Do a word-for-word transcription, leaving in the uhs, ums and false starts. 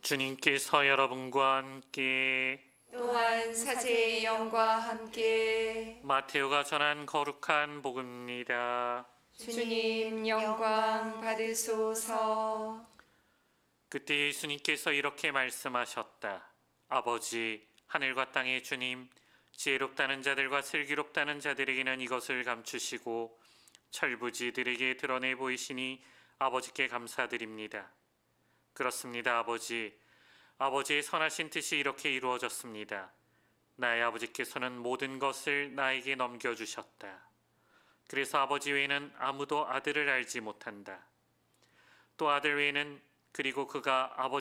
주님께서 여러분과 함께 또한 사제의 영과 함께 마테오가 전한 거룩한 복음입니다. 주님 영광 받으소서. 그때 예수님께서 이렇게 말씀하셨다. 아버지, 하늘과 땅의 주님, 지혜롭다는 자들과 슬기롭다는 자들에게는 이것을 감추시고 철부지들에게 드러내 보이시니 아버지께 감사드립니다. 그렇습니다, 아버지. 아버지의 선하신 뜻이 이렇게 이루어졌습니다. 나의 아버지께서는 모든 것을 나에게 넘겨주셨다. 그래서 아버지 외에는 아무도 아들을 알지 못한다. 또 아들 외에는 그리고 그가 아버지